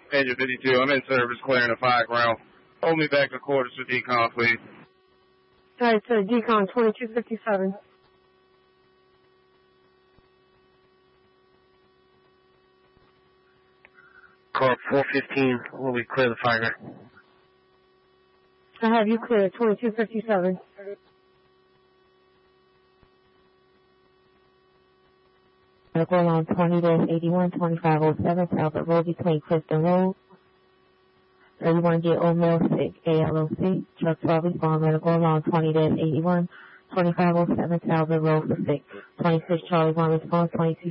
Engine 52, I'm in service clearing a fire ground. Hold me back to quarters for decon, please. All right, so decon 2257. Corp 415, will we clear the fire? I have you clear 2257. Medical line 20-81, 2507, Talbot Road between Clifton Road. 31 get Old Mill Sick, ALOC. Truck 12 respond medical line 20-81, 2507, Talbot Road for sick. 26 Charlie 1 response, 22